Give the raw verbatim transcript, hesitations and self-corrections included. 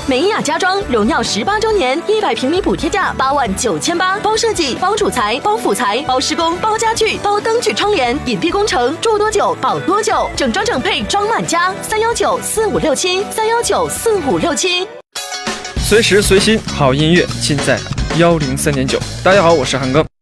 美雅家装荣耀十八周年，一百平米补贴价八万九千八，包设计、包主材、包辅材、包施工、包家具、包灯具窗帘，隐蔽工程，住多久保多久，整装整配装满家。三幺九四五六七，三幺九四五六七。 随时随心好音乐尽在幺零三点九。大家好，我是韩庚。